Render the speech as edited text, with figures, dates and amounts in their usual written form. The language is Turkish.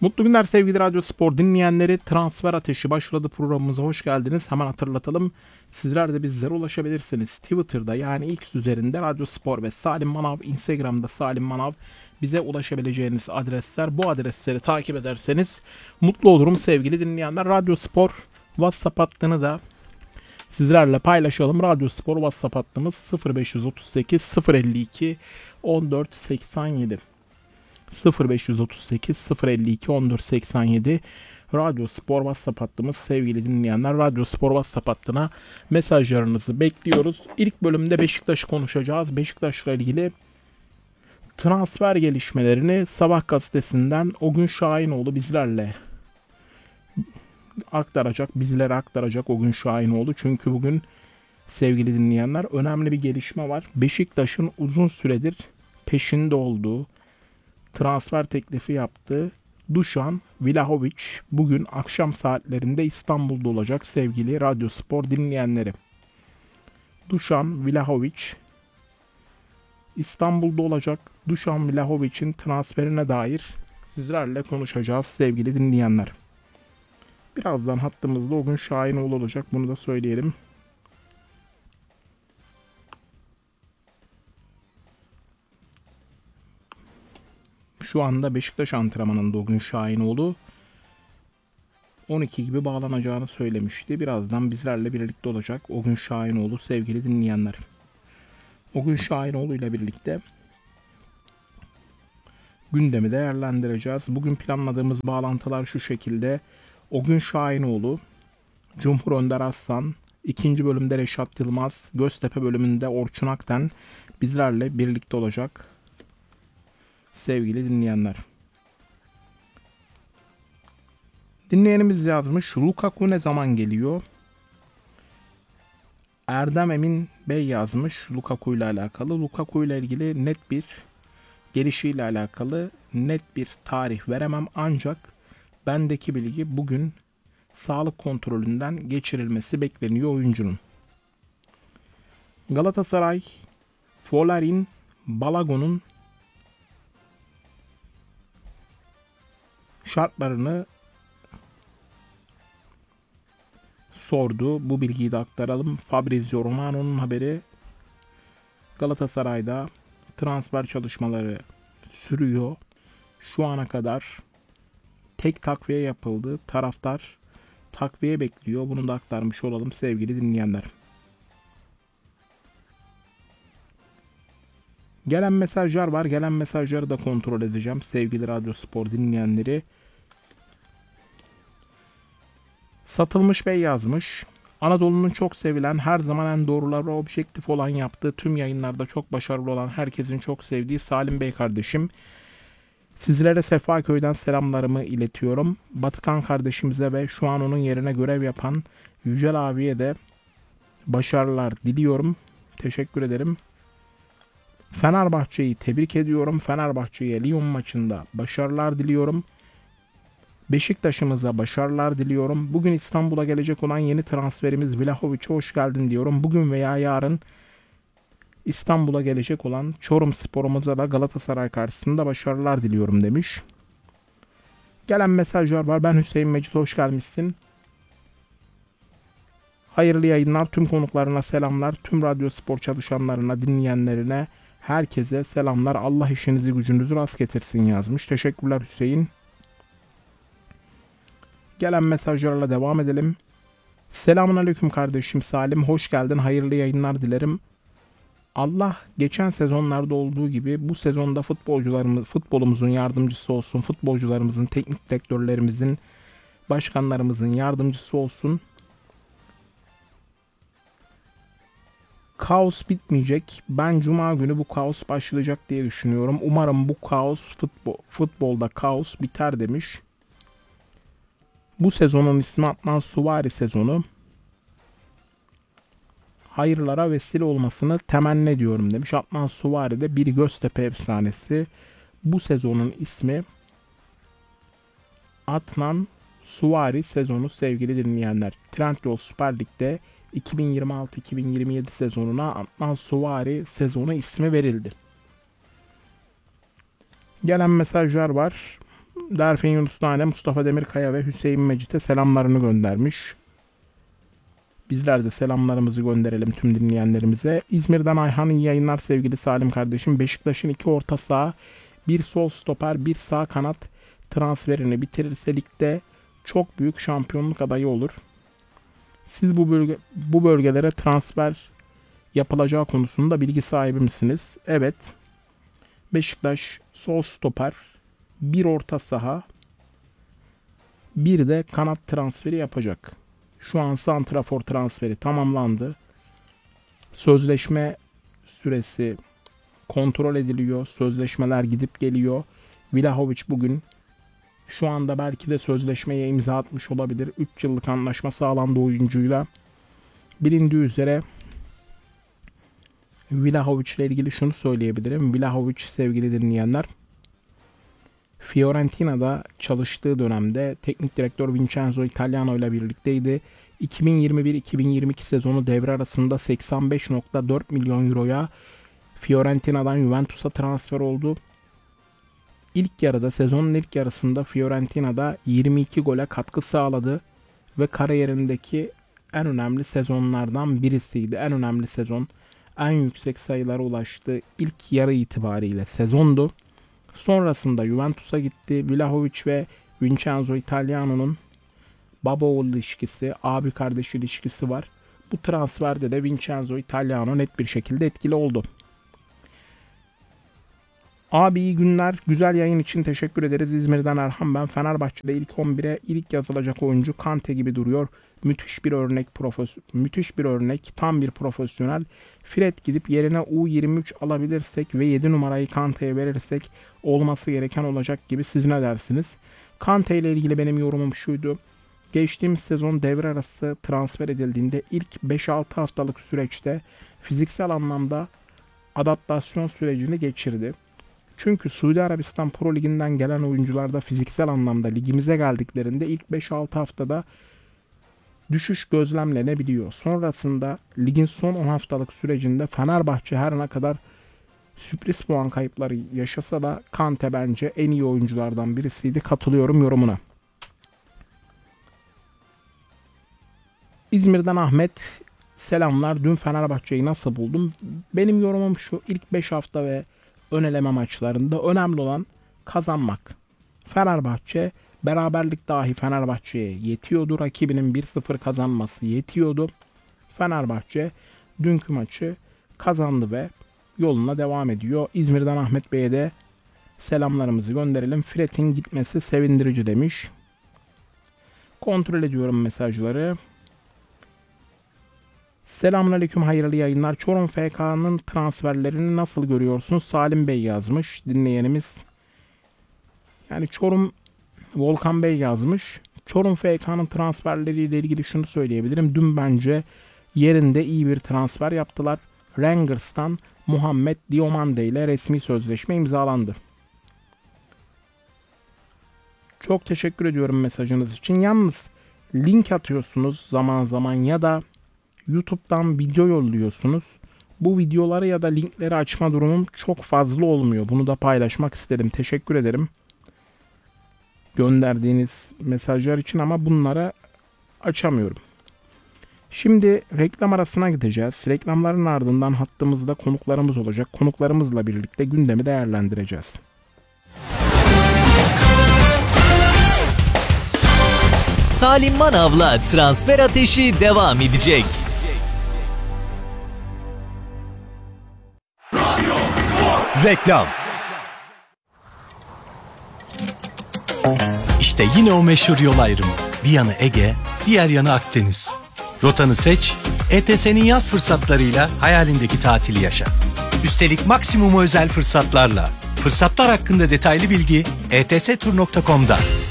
Mutlu günler sevgili Radyo Spor dinleyenleri. Transfer Ateşi başladı, programımıza hoş geldiniz. Hemen hatırlatalım. Sizler de bizlere ulaşabilirsiniz. Twitter'da yani X üzerinde Radyo Spor ve Salim Manav, Instagram'da Salim Manav bize ulaşabileceğiniz adresler. Bu adresleri takip ederseniz mutlu olurum sevgili dinleyenler. Radyo Spor WhatsApp hattını da sizlerle paylaşalım. Radyo Spor WhatsApp hattımız 0538 052 1487. 0538 052 1487 Radyo Spor WhatsApp hattımız sevgili dinleyenler. Radyo Spor WhatsApp hattına mesajlarınızı bekliyoruz. İlk bölümde Beşiktaş'ı konuşacağız. Beşiktaş'la ilgili transfer gelişmelerini Sabah gazetesinden Ogün Şahinoğlu bizlere aktaracak Ogün Şahinoğlu. Çünkü bugün sevgili dinleyenler önemli bir gelişme var. Beşiktaş'ın uzun süredir peşinde olduğu, transfer teklifi yaptığı Dušan Vlahović bugün akşam saatlerinde İstanbul'da olacak sevgili Radyo Spor dinleyenleri. Dušan Vlahović İstanbul'da olacak. Dušan Vlahović'in transferine dair sizlerle konuşacağız sevgili dinleyenler. Birazdan hattımızda Ogün Şahinoğlu olacak, bunu da söyleyelim. Şu anda Beşiktaş antrenmanında Ogün Şahinoğlu 12 gibi bağlanacağını söylemişti. Birazdan bizlerle birlikte olacak Ogün Şahinoğlu sevgili dinleyenler. Ogün Şahinoğlu ile birlikte gündemi değerlendireceğiz. Bugün planladığımız bağlantılar şu şekilde. Ogün Şahinoğlu, Cumhur Önder Aslan, ikinci bölümde Reşat Yılmaz, Göztepe bölümünde Orçun Akten bizlerle birlikte olacak sevgili dinleyenler. Dinleyenimiz yazmış, Lukaku ne zaman geliyor? Erdem Emin Bey yazmış Lukaku ile alakalı. Lukaku ile ilgili net bir gelişiyle alakalı net bir tarih veremem, ancak bendeki bilgi bugün sağlık kontrolünden geçirilmesi bekleniyor oyuncunun. Galatasaray Folarin Balogun'un şartlarını sordu. Bu bilgiyi de aktaralım. Fabrizio Romano'nun haberi. Galatasaray'da transfer çalışmaları sürüyor. Şu ana kadar tek takviye yapıldı. Taraftar takviye bekliyor. Bunu da aktarmış olalım sevgili dinleyenler. Gelen mesajlar var. Gelen mesajları da kontrol edeceğim sevgili Radyo Spor dinleyenleri. Satılmış Bey yazmış. Anadolu'nun çok sevilen, her zaman en doğrulara objektif olan yaptığı, tüm yayınlarda çok başarılı olan, herkesin çok sevdiği Salim Bey kardeşim. Sizlere Sefaköy'den selamlarımı iletiyorum. Batıkan kardeşimize ve şu an onun yerine görev yapan Yücel abiye de başarılar diliyorum. Teşekkür ederim. Fenerbahçe'yi tebrik ediyorum. Fenerbahçe'ye Lyon maçında başarılar diliyorum. Beşiktaş'ımıza başarılar diliyorum. Bugün İstanbul'a gelecek olan yeni transferimiz Vlahović'e hoş geldin diyorum. Bugün veya yarın İstanbul'a gelecek olan Çorumspor'umuza da Galatasaray karşısında başarılar diliyorum demiş. Gelen mesajlar var. Ben Hüseyin Mecit, hoş gelmişsin. Hayırlı yayınlar. Tüm konuklarına selamlar. Tüm Radyo Spor çalışanlarına, dinleyenlerine, herkese selamlar. Allah işinizi gücünüzü rast getirsin yazmış. Teşekkürler Hüseyin. Gelen mesajlarla devam edelim. Selamünaleyküm kardeşim Salim. Hoş geldin. Hayırlı yayınlar dilerim. Allah geçen sezonlarda olduğu gibi bu sezonda futbolumuzun yardımcısı olsun. Futbolcularımızın, teknik direktörlerimizin, başkanlarımızın yardımcısı olsun. Kaos bitmeyecek. Ben Cuma günü bu kaos başlayacak diye düşünüyorum. Umarım bu kaos, futbolda kaos biter demiş. Bu sezonun ismi Adnan Suvari sezonu. Hayırlara vesile olmasını temenni ediyorum demiş. Adnan Suvari de bir Göztepe efsanesi. Bu sezonun ismi Adnan Suvari sezonu sevgili dinleyenler. Trendyol Süper Lig'de 2026-2027 sezonuna Adnan Suvari sezonu ismi verildi. Gelen mesajlar var. Derfin Yunus Tane, Mustafa Demirkaya ve Hüseyin Mecit'e selamlarını göndermiş. Bizler de selamlarımızı gönderelim tüm dinleyenlerimize. İzmir'den Ayhan, iyi yayınlar sevgili Salim kardeşim. Beşiktaş'ın 2 orta saha, 1 sol stoper, 1 sağ kanat transferini bitirirse ligde çok büyük şampiyonluk adayı olur. Siz bu bölgelere transfer yapılacağı konusunda bilgi sahibi misiniz? Evet. Beşiktaş sol stoper, 1 orta saha, bir de kanat transferi yapacak. Şu an santrafor transferi tamamlandı. Sözleşme süresi kontrol ediliyor. Sözleşmeler gidip geliyor. Vlahovic bugün şu anda belki de sözleşmeye imza atmış olabilir. 3 yıllık anlaşma sağlandı oyuncuyla. Bilindiği üzere Vlahovic ile ilgili şunu söyleyebilirim. Vlahovic sevgili dinleyenler, Fiorentina'da çalıştığı dönemde teknik direktör Vincenzo Italiano ile birlikteydi. 2021-2022 sezonu devre arasında 85.4 milyon euroya Fiorentina'dan Juventus'a transfer oldu. Sezonun ilk yarısında Fiorentina'da 22 gole katkı sağladı ve kariyerindeki en önemli sezonlardan birisiydi. En önemli sezon, en yüksek sayılara ulaştığı ilk yarı itibariyle sezondu. Sonrasında Juventus'a gitti. Vlahovic ve Vincenzo Italiano'nun baba oğul ilişkisi, abi kardeş ilişkisi var. Bu transferde de Vincenzo Italiano net bir şekilde etkili oldu. Abi iyi günler. Güzel yayın için teşekkür ederiz. İzmir'den Erhan ben. Fenerbahçe'de ilk 11'e ilk yazılacak oyuncu Kante gibi duruyor. Müthiş bir örnek. Tam bir profesyonel. Fred gidip yerine U23 alabilirsek ve 7 numarayı Kante'ye verirsek olması gereken olacak gibi, siz ne dersiniz? Kante ile ilgili benim yorumum şuydu. Geçtiğimiz sezon devre arası transfer edildiğinde ilk 5-6 haftalık süreçte fiziksel anlamda adaptasyon sürecini geçirdi. Çünkü Suudi Arabistan Pro Ligi'nden gelen oyuncular da fiziksel anlamda ligimize geldiklerinde ilk 5-6 haftada düşüş gözlemlenebiliyor. Sonrasında ligin son 10 haftalık sürecinde Fenerbahçe her ne kadar sürpriz puan kayıpları yaşasa da Kante bence en iyi oyunculardan birisiydi. Katılıyorum yorumuna. İzmir'den Ahmet, selamlar. Dün Fenerbahçe'yi nasıl buldum? Benim yorumum şu: ilk 5 hafta ve ön eleme maçlarında önemli olan kazanmak. Fenerbahçe, beraberlik dahi Fenerbahçe'ye yetiyordu. Rakibinin 1-0 kazanması yetiyordu. Fenerbahçe dünkü maçı kazandı ve yoluna devam ediyor. İzmir'den Ahmet Bey'e de selamlarımızı gönderelim. Fred'in gitmesi sevindirici demiş. Kontrol ediyorum mesajları. Selamünaleyküm, hayırlı yayınlar. Çorum FK'nın transferlerini nasıl görüyorsun? Salim Bey yazmış dinleyenimiz. Yani Volkan Bey yazmış. Çorum FK'nın transferleriyle ilgili şunu söyleyebilirim. Dün bence yerinde iyi bir transfer yaptılar. Rangers'tan Muhammed Diomande ile resmi sözleşme imzalandı. Çok teşekkür ediyorum mesajınız için. Yalnız link atıyorsunuz zaman zaman ya da YouTube'dan video yolluyorsunuz. Bu videoları ya da linkleri açma durumum çok fazla olmuyor. Bunu da paylaşmak istedim. Teşekkür ederim gönderdiğiniz mesajlar için ama bunları açamıyorum. Şimdi reklam arasına gideceğiz. Reklamların ardından hattımızda konuklarımız olacak. Konuklarımızla birlikte gündemi değerlendireceğiz. Salim Manav'la transfer ateşi devam edecek. Reklam. İşte yine o meşhur yol ayrımı. Bir yanı Ege, diğer yanı Akdeniz. Rotanı seç, ETS'nin yaz fırsatlarıyla hayalindeki tatili yaşa. Üstelik maksimum özel fırsatlarla. Fırsatlar hakkında detaylı bilgi etstur.com'da.